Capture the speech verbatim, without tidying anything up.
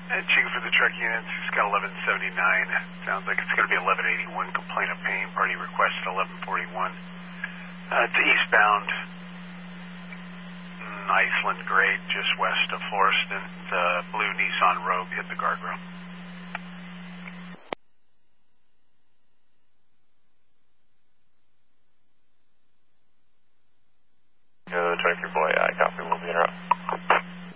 Uh, checking for the truck units. It's got eleven seventy-nine. Sounds like it's going to be eleven eighty-one. Complaint of pain. Party requested eleven forty-one. Uh, to eastbound mm, Iceland grade, just west of Floriston. The blue Nissan Rogue hit the guardrail.